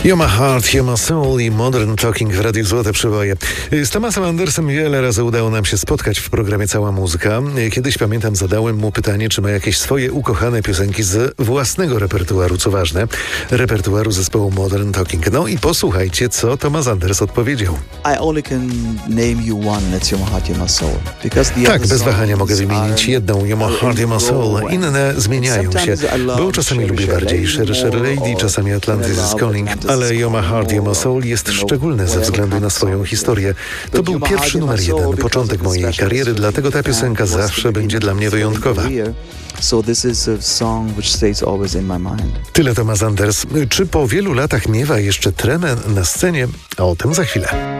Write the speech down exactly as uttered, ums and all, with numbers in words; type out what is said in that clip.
You're My Heart, You're My Soul i Modern Talking w Radiu Złote Przeboje. Z Tomasem Andersem wiele razy udało nam się spotkać w programie Cała Muzyka. Kiedyś, pamiętam, zadałem mu pytanie, czy ma jakieś swoje ukochane piosenki z własnego repertuaru, co ważne, repertuaru zespołu Modern Talking. No i posłuchajcie, co Tomas Anders odpowiedział. I only can name you one, that's You're My Heart, You're My Soul. Tak, bez wahania mogę wymienić jedną, You're My Heart, You're My Soul. Inne zmieniają się, bo czasami lubię bardziej Sher Sher Lady, czasami Atlantis is Calling, ale You're My Heart, You're My Soul jest szczególny ze względu na swoją historię. To był pierwszy numer jeden, początek mojej kariery, dlatego ta piosenka zawsze będzie dla mnie wyjątkowa. So this is a song which stays always in my mind. Tyle Tomas Anders. Czy po wielu latach miewa jeszcze tremę na scenie? A o tym za chwilę.